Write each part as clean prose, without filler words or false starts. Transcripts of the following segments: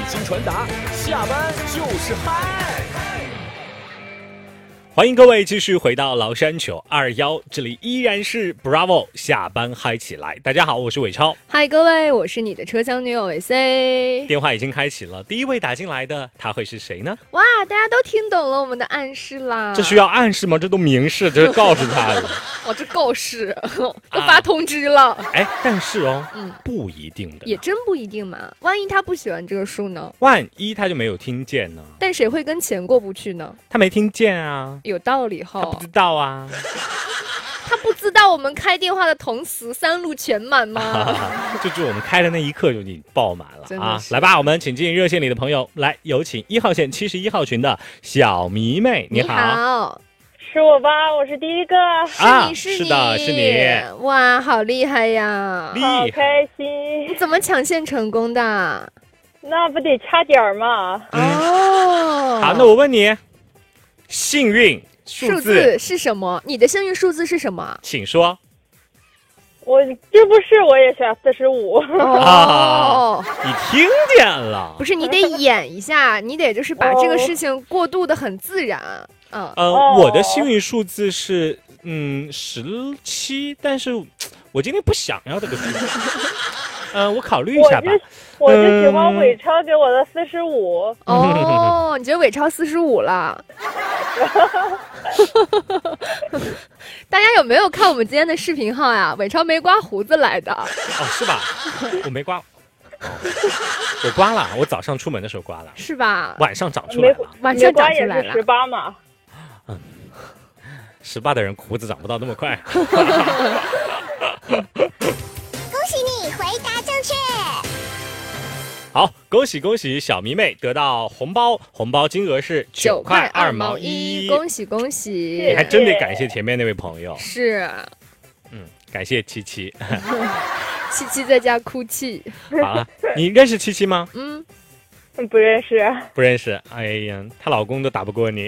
经传达，下班就是嗨。 欢迎各位继续回到崂山921，这里依然是 Bravo 下班嗨起来。大家好，我是伟超。 嗨，各位，我是你的车厢女友伟 C。 电话已经开启了，第一位打进来的他会是谁呢？ 哇，大家都听懂了我们的暗示啦。 这需要暗示吗？这都明示，这是告诉他的。 哦，这告示都发通知了。 哎，但是哦，不一定的， 也真不一定嘛。万一他不喜欢这个数呢？ 万一他就没有听见呢？ 但谁会跟钱过不去呢？ 他没听见啊。 有道理哈。 他不知道啊。 他不知道我们开电话的同时3路全满吗？ 就我们开的那一刻就已经爆满了啊！来吧，我们请进热线里的朋友，来有请1号线71号群的小迷妹，你好。 是我吧？我是第一个。 是的，是你。 哇，好厉害呀！ 好开心！ 你怎么抢线成功的？ 那不得掐点儿吗？ 哦， 好，那我问你，幸运数字是什么？你的幸运数字是什么？ 请说。 我这不是我也选45。 哦， 你听见了？ 不是，你得演一下，你得就是把这个事情过渡的很自然。 我的幸运数字是17，但是我今天不想要这个数字。我考虑一下吧。 我就喜欢伟超给我的45。 哦，你觉得伟超45了？大家有没有看我们今天的视频号呀？伟超没刮胡子来的。 哦，是吧？我没刮。我刮了，我早上出门的时候刮了。 是吧？ 晚上长出来了。 晚上长出来了。 18嘛。 18的人胡子长不到那么快。 恭喜你回答正确。 好，恭喜小迷妹得到红包，红包金额是9块2毛1， 恭喜恭喜！ 你还真得感谢前面那位朋友。 是， 感谢七七。 七七在家哭泣。 好了，你认识七七吗？ 不认识。 不认识。哎呀，她老公都打不过你。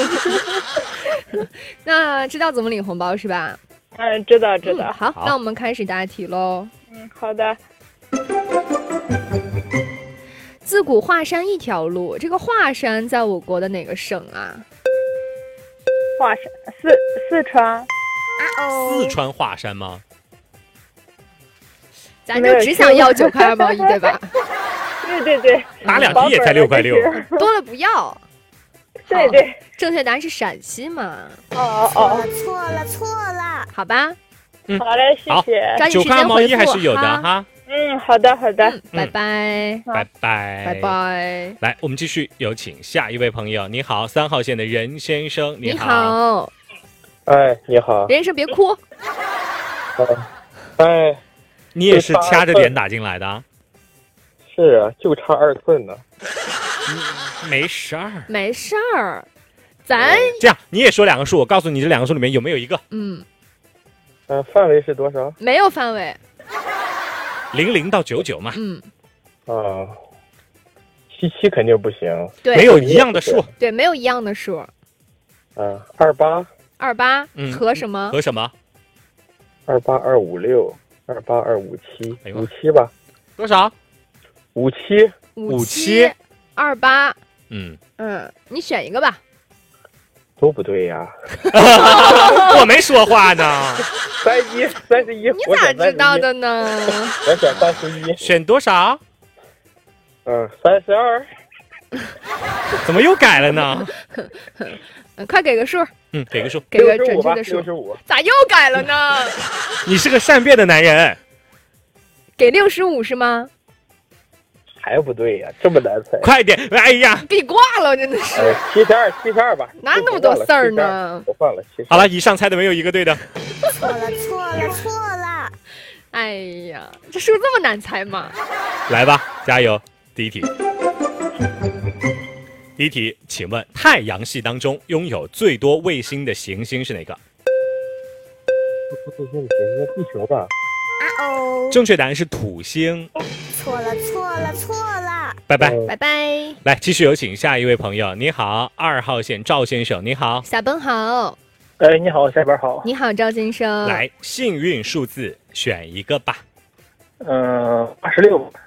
那知道怎么领红包是吧？ 知道。 好，那我们开始答题喽。 好的。 自古华山一条路，这个华山在我国的哪个省啊？ 华山，四川。 四川华山吗？ 咱就只想要9块2毛1，对吧？ 对。 打2题也才6块6， 多了不要。 对。 正确答案是陕西嘛？ 错了。 好吧。 好嘞，谢谢。 抓紧 9块2毛1还是有的哈。 好的。 拜拜。 来，我们继续有请下一位朋友。你好，3号线的任先生， 你好。 哎，你好。 任先生别哭。 哎， 你也是掐着点打进来的？ 是啊，就差2寸呢。 没事儿。 咱这样，你也说2个数，我告诉你这2个数里面有没有一个？ 范围是多少？ 没有范围。 00到99嘛。 77肯定不行。 对， 没有一样的数。 对，没有一样的数。 28 和什么 ？28256，28257，57吧？ 多少 ？57 28。你选一个吧。 都不对呀。 我没说话呢。 31， 你咋知道的呢？ 我选31。 选多少 ？32。 怎么又改了呢？ 快给个数。 给个数。 给个准确的数。 65。 咋又改了呢？ 你是个善变的男人。 给65是吗？ 还不对呀，这么难猜。 快点！哎呀， 给你挂了，真的是。 72吧。 哪那么多事儿呢？ 我换了72。 好了，以上猜的没有一个对的。 错了。 哎呀，这数这么难猜吗？ 来吧，加油！第一题，请问太阳系当中拥有最多卫星的行星是哪个？ 地球吧。 正确答案是土星。 错了。 拜拜。来，继续有请下一位朋友。你好，2号线赵先生，你好。 下班好。 哎，你好，下班好。 你好，赵先生。 来，幸运数字选一个吧。 86。